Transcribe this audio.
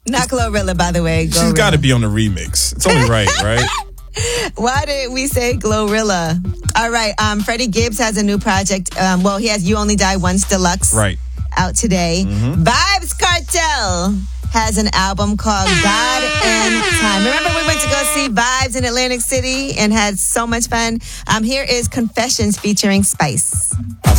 Not Glorilla, by the way. She's got to be on the remix. It's only right, right? Why did we say Glorilla? All right. Freddie Gibbs has a new project. He has You Only Die Once Deluxe. Right. Out today. Vibes Cartel has an album called God and Time. Remember we went to go see Vibes in Atlantic City and had so much fun? Here is Confessions featuring Spice.